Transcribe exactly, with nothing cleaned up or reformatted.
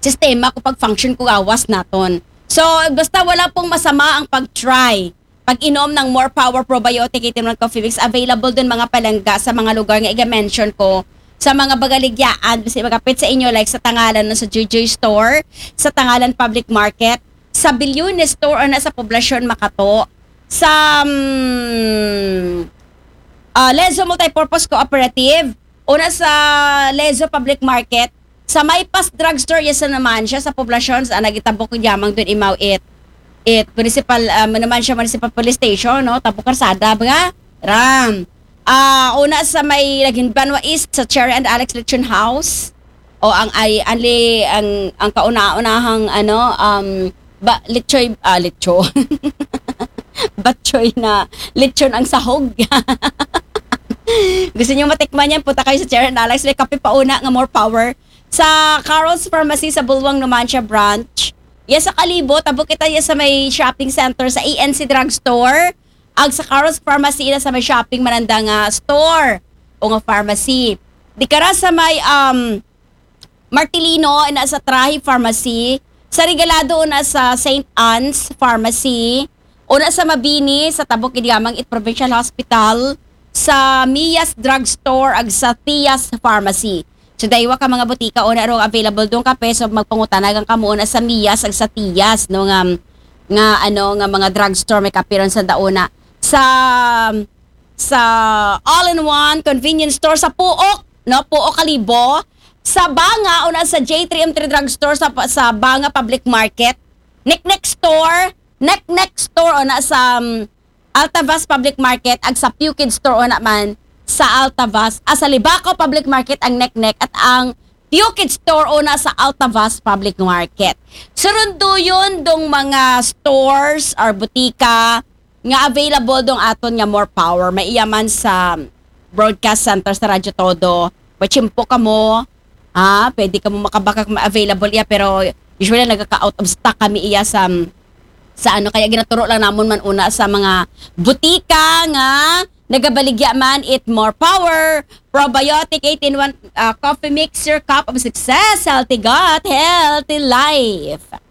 sistema kung pag-function ko awas naton. So, basta wala pong masama ang pag-try. Pag-inom ng More Power Probiotic eighteen one Coffee Mix, available dun mga palangga sa mga lugar nga i-mention ko. Sa mga bagaligyaan, kasi magkapit sa inyo, like sa Tangalan, no, sa J J Store, sa Tangalan Public Market, sa Bilyones Store, o na sa Poblasyon Makato, sa um, uh, Lezo Multipurpose Cooperative, o na sa Lezo Public Market, sa Maypas Drugstore, yes na naman siya, sa Poblasyon, sa nagitabok ko yamang dun imaw it. It, municipal, um, naman siya, Municipal Police Station, no, Tabok Karsada, ba Ram. Ah, uh, una sa may naging Banwa East sa Cherry and Alex Lechon House. O ang ay ali ang ang kauna-unahang ano um ba lechoy ah lecho. Batchoy na lechon ang sahog. Gusto niyo matikman yan, punta kayo sa Cherry and Alex, may kape pauna nga More Power. Sa Carol's Pharmacy sa Bulwang Numancia branch. Yes, sa Kalibo, tabok kita yes, sa may shopping center sa A N C Drugstore. Ag sa Carol's Pharmacy na sa may shopping mananda nga store o nga pharmacy. Di kara sa may um, Martilino na sa Trahi Pharmacy. Sa Regalado na sa Saint Anne's Pharmacy. O na sa Mabini sa Tabok Idiamang It Provincial Hospital. Sa Mia's Drugstore ag sa Tias Pharmacy. So daywa ka mga butika o na ro available doon kape, so magpangutanagan ka muna sa Mia's ag sa Tias no nga nga ano nga mga drugstore may kapiron sa dauna. Sa sa all-in-one convenience store sa Puok, no, Puok Kalibo, sa Banga una sa J three M three Drugstore sa sa Banga Public Market, Nick-Nick Store, Neck-Neck Store una sa um, Altavas Public Market ag sa Pukid Store una man sa Altavas, as sa Libaco Public Market ang Neck-Neck at ang Pukid Store una sa Altavas Public Market. Surundo yun dong mga stores or butika nga available dong aton nga More Power. May iyaman sa broadcast center sa Radyo Todo. Pachimpo ka mo, ha? Pwede ka mo makabakak ma-available iya, pero usually nagka-out of stock kami iya sa sa ano, kaya ginaturo lang namon man una sa mga butika nga nagabaligya man it More Power Probiotic eighteen one uh, Coffee Mix, your cup of success, healthy gut, healthy life.